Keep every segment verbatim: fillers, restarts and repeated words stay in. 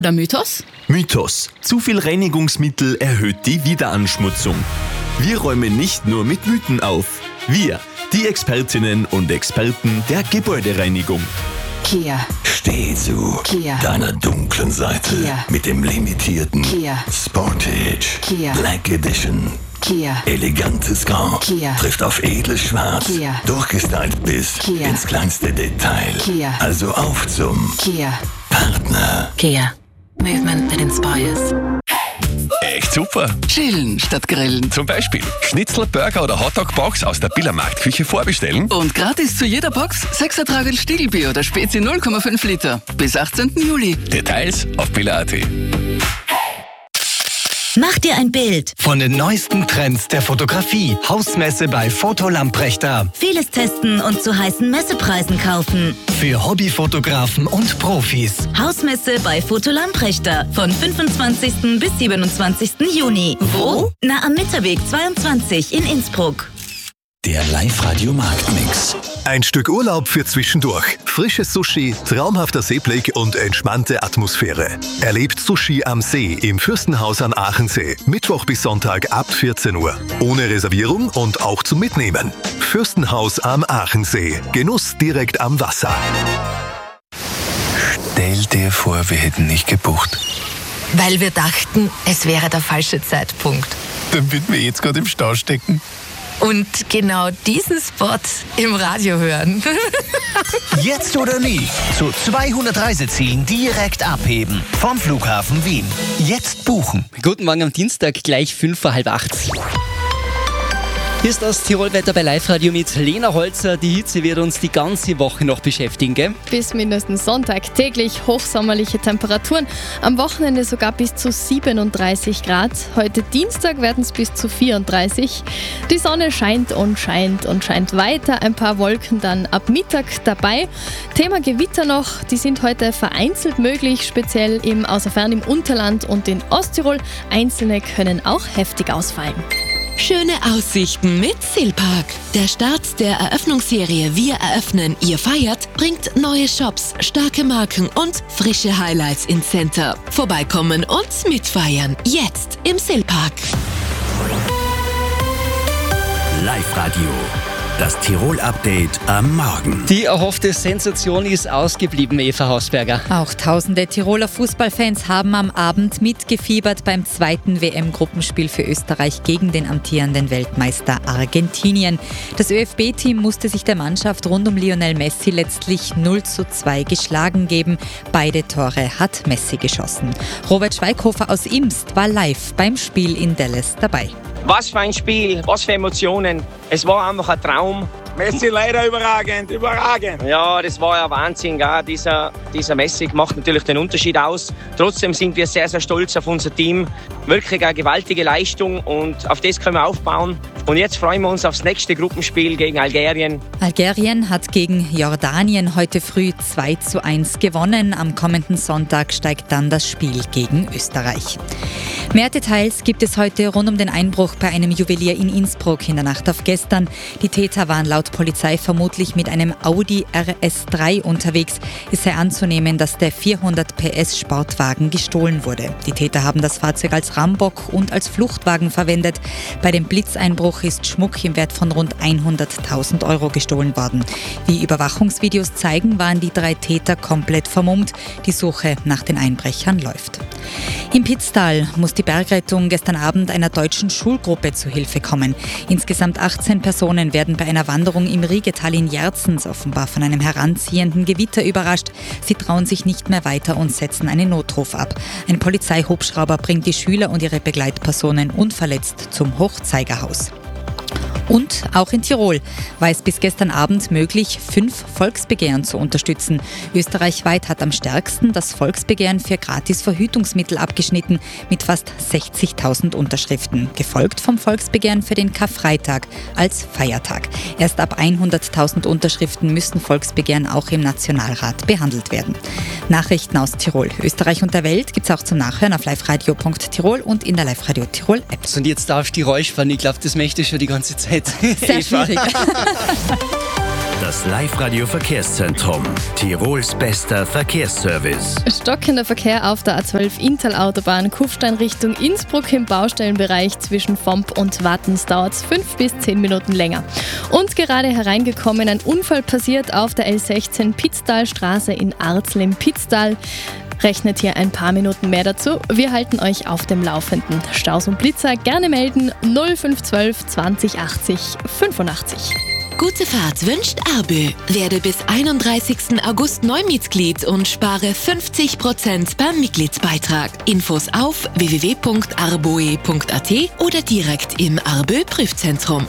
Der Mythos? Mythos. Zu viel Reinigungsmittel erhöht die Wiederanschmutzung. Wir räumen nicht nur mit Mythen auf. Wir, die Expertinnen und Experten der Gebäudereinigung. Kia. Steh zu Kia. deiner dunklen Seite Kia. mit dem limitierten Kia. Sportage Kia. Black Edition. Kia. Elegantes Grau Kia. trifft auf edles Schwarz, Kia. durchgestylt bis Kia. ins kleinste Detail. Kia. Also auf zum Kia. Partner. Kia. Movement that inspires. Echt super. Chillen statt grillen. Zum Beispiel Schnitzel, Burger oder Hotdog-Box aus der Billermarktküche vorbestellen. Und gratis zu jeder Box sechs Ertragel Stiegelbier oder Spezi null Komma fünf Liter. Bis achtzehnten Juli. Details auf biller punkt at. Mach dir ein Bild. Von den neuesten Trends der Fotografie. Hausmesse bei Foto Lamprechter. Vieles testen und zu heißen Messepreisen kaufen. Für Hobbyfotografen und Profis. Hausmesse bei Foto Lamprechter. Von fünfundzwanzigsten bis siebenundzwanzigsten Juni. Wo? Na, am Mitterweg zweiundzwanzig in Innsbruck. Der Live-Radio-Marktmix. Ein Stück Urlaub für zwischendurch. Frisches Sushi, traumhafter Seeblick und entspannte Atmosphäre. Erlebt Sushi am See im Fürstenhaus an Aachensee. Mittwoch bis Sonntag ab vierzehn Uhr. Ohne Reservierung und auch zum Mitnehmen. Fürstenhaus am Aachensee. Genuss direkt am Wasser. Stell dir vor, wir hätten nicht gebucht. Weil wir dachten, es wäre der falsche Zeitpunkt. Dann würden wir jetzt gerade im Stau stecken. Und genau diesen Spot im Radio hören. Jetzt oder nie. Zu zweihundert Reisezielen direkt abheben. Vom Flughafen Wien. Jetzt buchen. Guten Morgen am Dienstag, gleich fünf vor halb acht. Hier ist das Tirolwetter bei Live-Radio mit Lena Holzer. Die Hitze wird uns die ganze Woche noch beschäftigen, gell? Bis mindestens Sonntag täglich hochsommerliche Temperaturen. Am Wochenende sogar bis zu siebenunddreißig Grad. Heute Dienstag werden es bis zu vierunddreißig. Die Sonne scheint und scheint und scheint weiter. Ein paar Wolken dann ab Mittag dabei. Thema Gewitter noch. Die sind heute vereinzelt möglich, speziell im Außerfern im Unterland und in Osttirol. Einzelne können auch heftig ausfallen. Schöne Aussichten mit Silpark. Der Start der Eröffnungsserie Wir eröffnen, ihr feiert bringt neue Shops, starke Marken und frische Highlights ins Center. Vorbeikommen und mitfeiern. Jetzt im Silpark. Live-Radio. Das Tirol-Update am Morgen. Die erhoffte Sensation ist ausgeblieben, Eva Hausberger. Auch tausende Tiroler Fußballfans haben am Abend mitgefiebert beim zweiten W M-Gruppenspiel für Österreich gegen den amtierenden Weltmeister Argentinien. Das Ö F B-Team musste sich der Mannschaft rund um Lionel Messi letztlich null zu zwei geschlagen geben. Beide Tore hat Messi geschossen. Robert Schweighofer aus Imst war live beim Spiel in Dallas dabei. Was für ein Spiel, was für Emotionen. Es war einfach ein Traum. Messi leider überragend, überragend. Ja, das war ja Wahnsinn. Gell? Dieser, dieser Messi macht natürlich den Unterschied aus. Trotzdem sind wir sehr, sehr stolz auf unser Team. Wirklich eine gewaltige Leistung und auf das können wir aufbauen. Und jetzt freuen wir uns aufs nächste Gruppenspiel gegen Algerien. Algerien hat gegen Jordanien heute früh zwei zu eins gewonnen. Am kommenden Sonntag steigt dann das Spiel gegen Österreich. Mehr Details gibt es heute rund um den Einbruch bei einem Juwelier in Innsbruck in der Nacht auf gestern. Die Täter waren laut Polizei vermutlich mit einem Audi R S drei unterwegs. Es sei anzunehmen, dass der vierhundert P S Sportwagen gestohlen wurde. Die Täter haben das Fahrzeug als Rambock und als Fluchtwagen verwendet. Bei dem Blitzeinbruch ist Schmuck im Wert von rund hunderttausend Euro gestohlen worden. Wie Überwachungsvideos zeigen, waren die drei Täter komplett vermummt. Die Suche nach den Einbrechern läuft. Im Pitztal muss die Bergrettung gestern Abend einer deutschen Schulgruppe zu Hilfe kommen. Insgesamt achtzehn Personen werden bei einer Wanderung im Riegetal in Jerzens offenbar von einem heranziehenden Gewitter überrascht. Sie trauen sich nicht mehr weiter und setzen einen Notruf ab. Ein Polizeihubschrauber bringt die Schüler und ihre Begleitpersonen unverletzt zum Hochzeigerhaus. Und auch in Tirol war es bis gestern Abend möglich, fünf Volksbegehren zu unterstützen. Österreichweit hat am stärksten das Volksbegehren für Gratis-Verhütungsmittel abgeschnitten mit fast sechzigtausend Unterschriften, gefolgt vom Volksbegehren für den Karfreitag als Feiertag. Erst ab hunderttausend Unterschriften müssen Volksbegehren auch im Nationalrat behandelt werden. Nachrichten aus Tirol, Österreich und der Welt gibt es auch zum Nachhören auf liveradio punkt tirol und in der Live-Radio Tirol App. Und jetzt darfst du die räuspern, ich glaube, das möchte ich schon die ganze Zeit. Sehr schwierig. Das Live-Radio Verkehrszentrum. Tirols bester Verkehrsservice. Stockender Verkehr auf der A zwölf Inntal-Autobahn, Kufstein Richtung Innsbruck im Baustellenbereich zwischen Vomp und Wattens dauert es fünf bis zehn Minuten länger. Und gerade hereingekommen, ein Unfall passiert auf der L sechzehn Pitztalstraße in Arzl im Pitztal. Rechnet hier ein paar Minuten mehr dazu. Wir halten euch auf dem Laufenden. Staus und Blitzer gerne melden null fünf eins zwei zwanzig achtzig fünfundachtzig. Gute Fahrt wünscht Arbö. Werde bis einunddreißigsten August Neumitglied und spare fünfzig Prozent beim Mitgliedsbeitrag. Infos auf w w w punkt arboe punkt a t oder direkt im Arbö Prüfzentrum.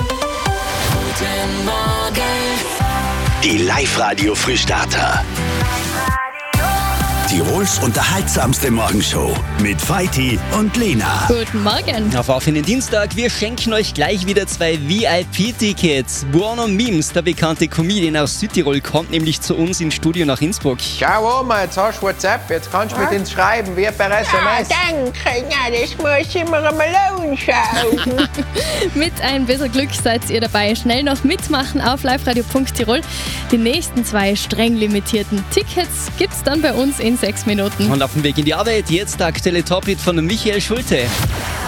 Guten Morgen. Die Live-Radio Frühstarter. Tirols unterhaltsamste Morgenshow mit Veit und Lena. Guten Morgen. Auf auf in den Dienstag. Wir schenken euch gleich wieder zwei V I P-Tickets. Buono Mims, der bekannte Comedian aus Südtirol, kommt nämlich zu uns ins Studio nach Innsbruck. Schau Oma, jetzt hast du WhatsApp, jetzt kannst du mit uns schreiben, wie per S M S. Ja, danke, na, das muss ich mir einmal anschauen. Mit ein bisschen Glück seid ihr dabei. Schnell noch mitmachen auf liveradio punkt tirol. Die nächsten zwei streng limitierten Tickets gibt's dann bei uns in sechs Minuten. Und auf dem Weg in die Arbeit jetzt der aktuelle Top-Hit von Michael Schulte.